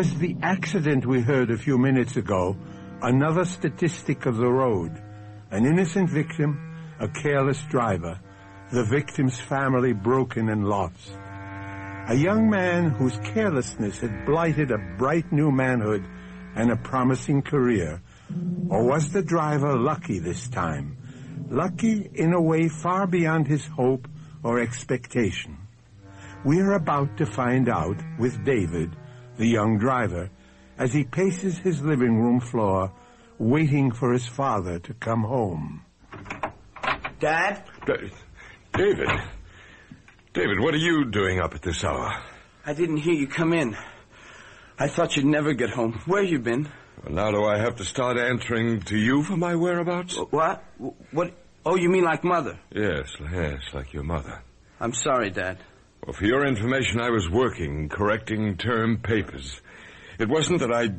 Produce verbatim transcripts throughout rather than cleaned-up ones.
Was the accident we heard a few minutes ago another statistic of the road? An innocent victim, a careless driver, the victim's family broken and lost. A young man whose carelessness had blighted a bright new manhood and a promising career. Or was the driver lucky this time? Lucky in a way far beyond his hope or expectation. We are about to find out with David, the young driver, as he paces his living room floor, waiting for his father to come home. Dad? Da- David? David, what are you doing up at this hour? I didn't hear you come in. I thought you'd never get home. Where you been? Well, now do I have to start answering to you for my whereabouts? What? What? Oh, you mean like Mother? Yes, yes, like your mother. I'm sorry, Dad. Well, for your information, I was working, correcting term papers. It wasn't that I...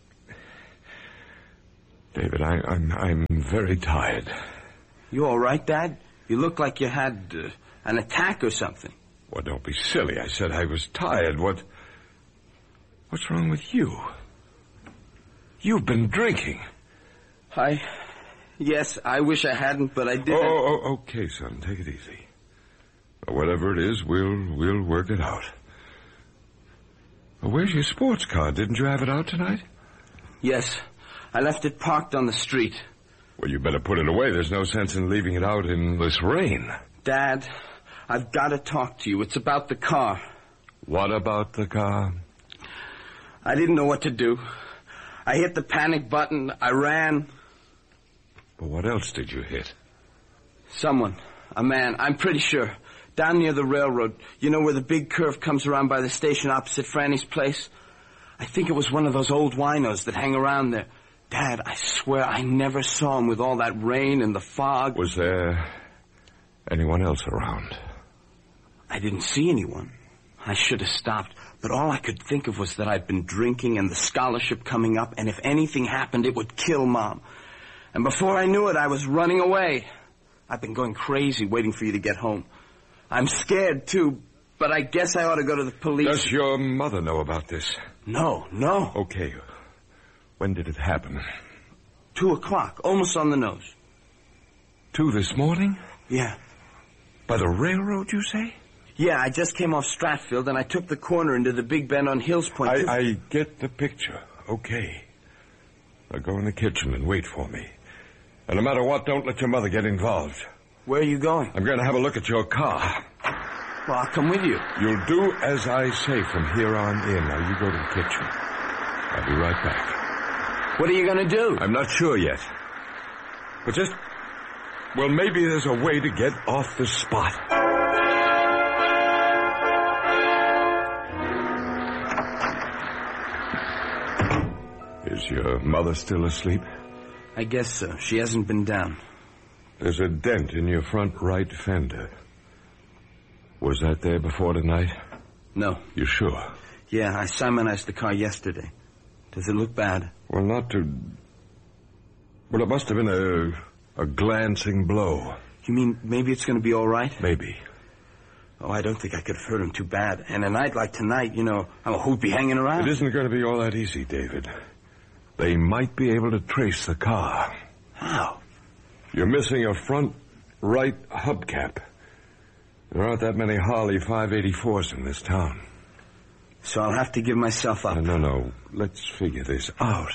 David, I, I'm I'm very tired. You all right, Dad? You look like you had uh, an attack or something. Well, don't be silly. I said I was tired. What... What's wrong with you? You've been drinking. I... Yes, I wish I hadn't, but I did. Oh, oh, oh, okay, son. Take it easy. Whatever it is, we'll we'll work it out. Well, where's your sports car? Didn't you have it out tonight? Yes. I left it parked on the street. Well, you better put it away. There's no sense in leaving it out in this rain. Dad, I've got to talk to you. It's about the car. What about the car? I didn't know what to do. I hit the panic button. I ran. But what else did you hit? Someone. A man. I'm pretty sure. Down near the railroad. You know where the big curve comes around by the station opposite Franny's place? I think it was one of those old winos that hang around there. Dad, I swear I never saw him with all that rain and the fog. Was there anyone else around? I didn't see anyone. I should have stopped. But all I could think of was that I'd been drinking and the scholarship coming up, and if anything happened, it would kill Mom. And before I knew it, I was running away. I've been going crazy waiting for you to get home. I'm scared, too, but I guess I ought to go to the police. Does your mother know about this? No, no. Okay. When did it happen? Two o'clock, almost on the nose. Two this morning? Yeah. By the railroad, you say? Yeah, I just came off Stratfield, and I took the corner into the Big Bend on Hills Point. I, I get the picture. Okay. Now go in the kitchen and wait for me. And no matter what, don't let your mother get involved. Where are you going? I'm going to have a look at your car. Well, I'll come with you. You'll do as I say from here on in. Now, you go to the kitchen. I'll be right back. What are you going to do? I'm not sure yet. But just... Well, maybe there's a way to get off the spot. Is your mother still asleep? I guess so. She hasn't been down. There's a dent in your front right fender. Was that there before tonight? No. You sure? Yeah, I Simonized the car yesterday. Does it look bad? Well, not to... Well, it must have been a, a glancing blow. You mean maybe it's going to be all right? Maybe. Oh, I don't think I could have hurt him too bad. And a night like tonight, you know, oh, who'd be hanging around? It isn't going to be all that easy, David. They might be able to trace the car. How? You're missing a front right hubcap. There aren't that many Harley five eighty-fours in this town. So I'll have to give myself up. No, no, no. Let's figure this out.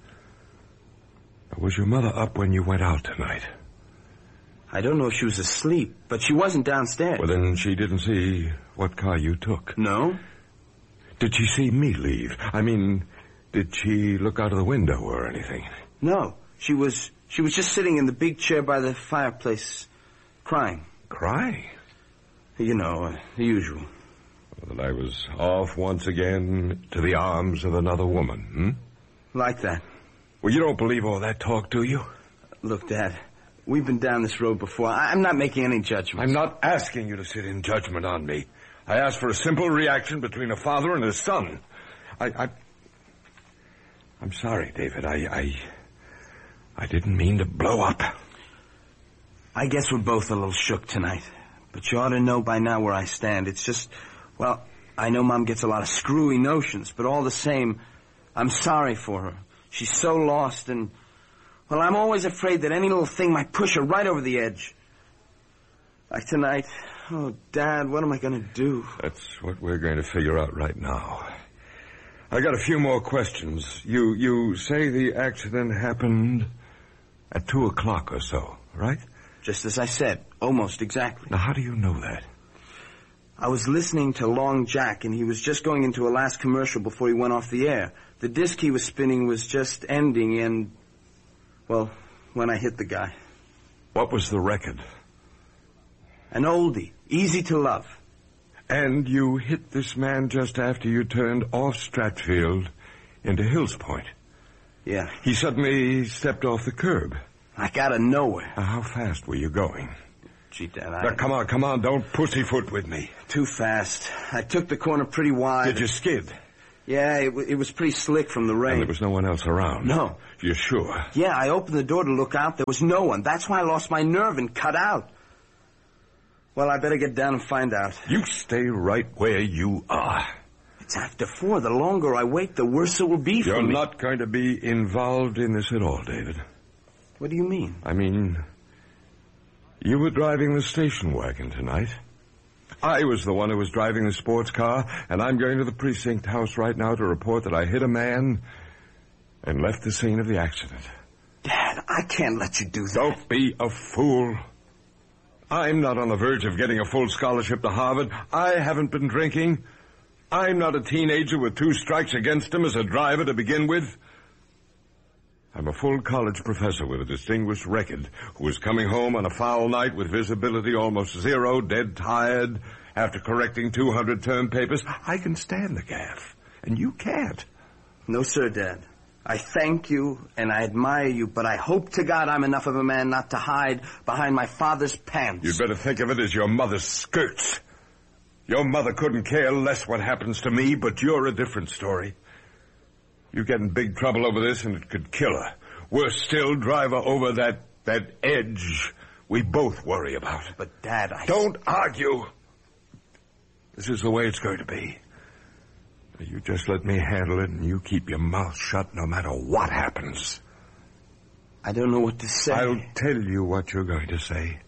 Was your mother up when you went out tonight? I don't know if she was asleep, but she wasn't downstairs. Well, then she didn't see what car you took. No? Did she see me leave? I mean, did she look out of the window or anything? No. She was she was just sitting in the big chair by the fireplace, crying. Crying? You know, uh, the usual. Well, that I was off once again to the arms of another woman, hmm? Like that. Well, you don't believe all that talk, do you? Look, Dad, we've been down this road before. I- I'm not making any judgments. I'm not asking you to sit in judgment on me. I asked for a simple reaction between a father and his son. I... I I'm sorry, David. I... I... I didn't mean to blow up. I guess we're both a little shook tonight. But you ought to know by now where I stand. It's just, well, I know Mom gets a lot of screwy notions, but all the same, I'm sorry for her. She's so lost and, well, I'm always afraid that any little thing might push her right over the edge. Like tonight. Oh, Dad, what am I going to do? That's what we're going to figure out right now. I got a few more questions. You you say the accident happened at two o'clock or so, right? Just as I said, almost exactly. Now, how do you know that? I was listening to Long Jack, and he was just going into a last commercial before he went off the air. The disc he was spinning was just ending, and, well, when I hit the guy. What was the record? An oldie, Easy to Love. And you hit this man just after you turned off Stratfield into Hills Point. Yeah. He suddenly stepped off the curb. Like out of nowhere. Now, how fast were you going? Gee, Dad, I... Now, come on, come on, don't pussyfoot with me. Too fast. I took the corner pretty wide. Did you skid? Yeah, it, w- it was pretty slick from the rain. And there was no one else around? No. You're sure? Yeah, I opened the door to look out. There was no one. That's why I lost my nerve and cut out. Well, I better get down and find out. You stay right where you are. It's after four. The longer I wait, the worse it will be for You're me. You're not going to be involved in this at all, David. What do you mean? I mean, you were driving the station wagon tonight. I was the one who was driving the sports car, and I'm going to the precinct house right now to report that I hit a man and left the scene of the accident. Dad, I can't let you do that. Don't be a fool. I'm not on the verge of getting a full scholarship to Harvard. I haven't been drinking. I'm not a teenager with two strikes against him as a driver to begin with. I'm a full college professor with a distinguished record who is coming home on a foul night with visibility almost zero, dead tired, after correcting two hundred term papers. I can stand the gaff, and you can't. No, sir, Dad. I thank you and I admire you, but I hope to God I'm enough of a man not to hide behind my father's pants. You'd better think of it as your mother's skirts. Your mother couldn't care less what happens to me, but you're a different story. You get in big trouble over this and it could kill her. Worse still, drive her over that, that edge we both worry about. But, Dad, I... Don't argue. This is the way it's going to be. You just let me handle it, and you keep your mouth shut no matter what happens. I don't know what to say. I'll tell you what you're going to say.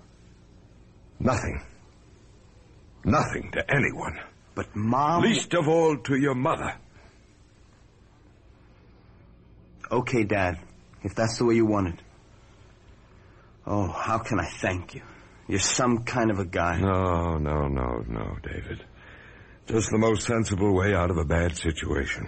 Nothing. Nothing to anyone. But, Mom... Least of all to your mother. Okay, Dad, if that's the way you want it. Oh, how can I thank you? You're some kind of a guy. No, no, no, no, David. Just the most sensible way out of a bad situation.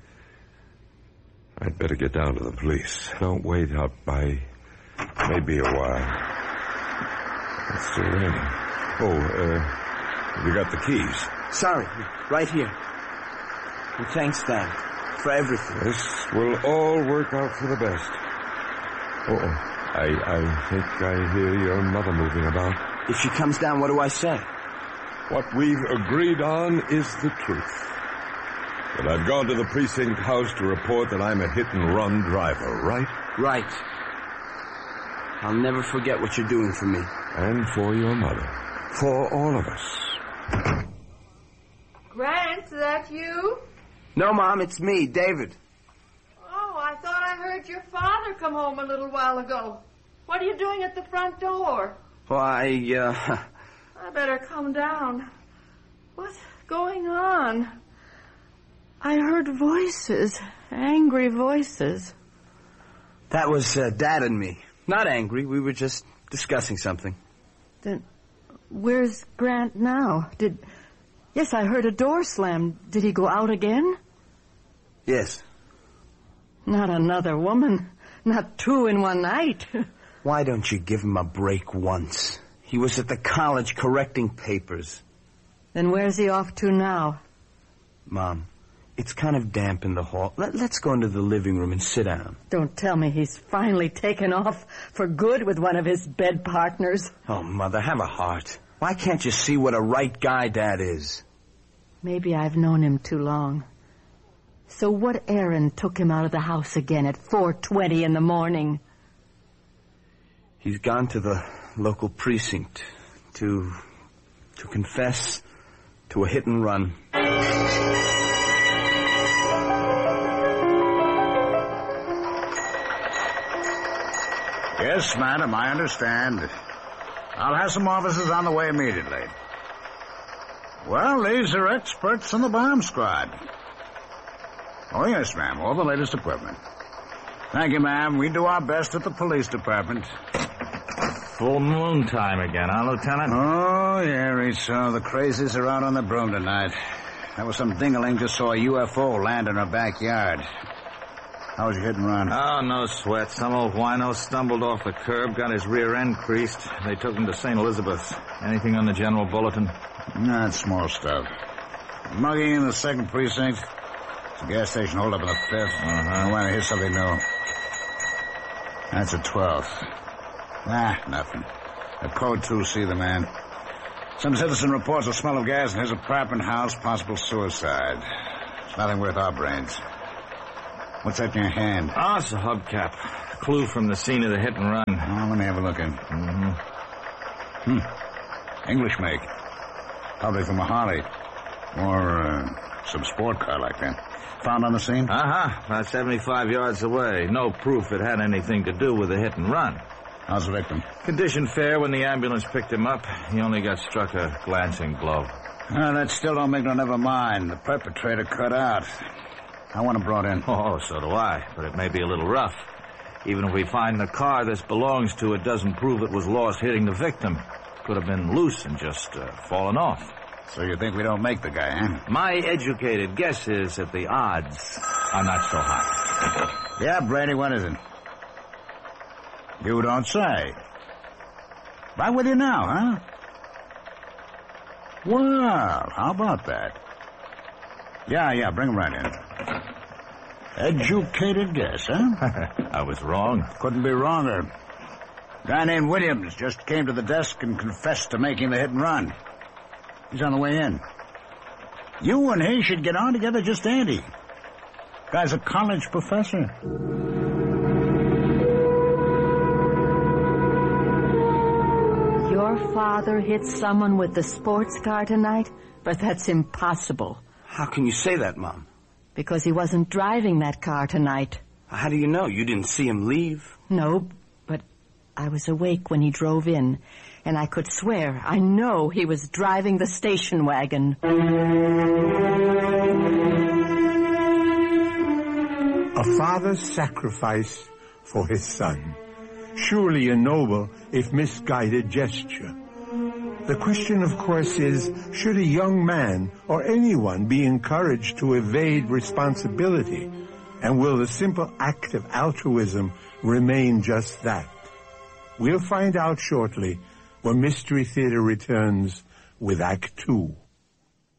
I'd better get down to the police. Don't wait up by maybe a while. It's still raining. Oh, uh, you got the keys? Sorry, right here. And thanks, Dad, for everything. This will all work out for the best. Uh-oh. I, I think I hear your mother moving about. If she comes down, what do I say? What we've agreed on is the truth. That I've gone to the precinct house to report that I'm a hit-and-run driver, right? Right. I'll never forget what you're doing for me. And for your mother. For all of us. Grant, is that you? No, Mom, it's me, David. Oh, I thought I heard your father come home a little while ago. What are you doing at the front door? Why, uh... I better come down. What's going on? I heard voices, angry voices. That was uh, Dad and me. Not angry, we were just discussing something. Then where's Grant now? Did... Yes, I heard a door slam. Did he go out again? Yes. Not another woman. Not two in one night. Why don't you give him a break once? He was at the college correcting papers. Then where's he off to now? Mom, it's kind of damp in the hall. Let, let's go into the living room and sit down. Don't tell me he's finally taken off for good with one of his bed partners. Oh, Mother, have a heart. Why can't you see what a right guy Dad is? Maybe I've known him too long. So what errand took him out of the house again at four twenty in the morning? He's gone to the local precinct to to confess to a hit and run. Yes, madam, I understand. I'll have some officers on the way immediately. Well, these are experts in the bomb squad. Oh, yes, ma'am, all the latest equipment. Thank you, ma'am. We do our best at the police department. Full moon time again, huh, Lieutenant? Oh, yeah, Rizzo. The crazies are out on the broom tonight. There was some dingaling just saw a U F O land in our backyard. How was your hit and run? Oh, no sweat. Some old wino stumbled off the curb, got his rear end creased. They took him to Saint Elizabeth's. Anything on the general bulletin? Not small stuff. Mugging in the second precinct. It's a gas station hold up in the fifth. Uh-huh. I want to hear something new. That's a twelfth. Ah, nothing. A code two, see the man. Some citizen reports a smell of gas in his apartment house, possible suicide. It's nothing worth our brains. What's that in your hand? Oh, it's a hubcap. Clue from the scene of the hit and run. Oh, let me have a look in. Mm-hmm. Hmm. English make. Probably from a Harley. Or uh, some sport car like that. Found on the scene? Uh-huh. About seventy-five yards away. No proof it had anything to do with the hit and run. How's the victim? Condition fair when the ambulance picked him up. He only got struck a glancing blow. Oh, that still don't make no never mind. The perpetrator cut out. I want him brought in. Oh, so do I. But it may be a little rough. Even if we find the car this belongs to, it doesn't prove it was lost hitting the victim. Could have been loose and just uh, fallen off. So you think we don't make the guy, huh? My educated guess is that the odds are not so high. Yeah, Brady, what is it? You don't say. Right with you now, huh? Well, how about that? Yeah, yeah, bring him right in. Educated guess, huh? I was wrong. Couldn't be wronger. Guy named Williams just came to the desk and confessed to making the hit and run. He's on the way in. You and he should get on together just Andy. Guy's a college professor. Your father hit someone with the sports car tonight? But that's impossible. How can you say that, Mom? Because he wasn't driving that car tonight. How do you know? You didn't see him leave. No, but I was awake when he drove in, and I could swear, I know he was driving the station wagon. A father's sacrifice for his son. Surely a noble, if misguided, gesture. The question, of course, is, should a young man or anyone be encouraged to evade responsibility? And will the simple act of altruism remain just that? We'll find out shortly when Mystery Theater returns with Act Two.